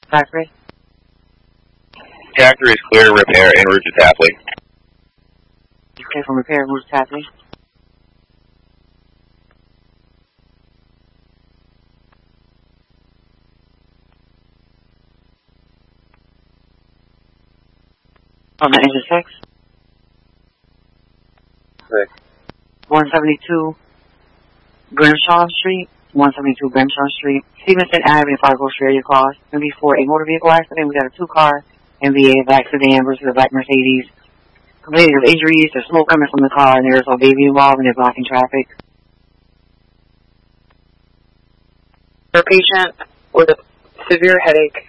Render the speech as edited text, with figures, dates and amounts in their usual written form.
Factory. Factory is clear, repair, en route to Tapley. Clear from repair, en route to Tapley. On the engine 6. 172 Grimshaw Street. 172 Grimshaw Street. Stevenson Avenue, Fargo Street, your call. MV4, a motor vehicle accident. We got a 2-car MVA accident versus a black Mercedes. Complaining of injuries, there's smoke coming from the car, and there's a baby involved, and they're blocking traffic. For a patient with a severe headache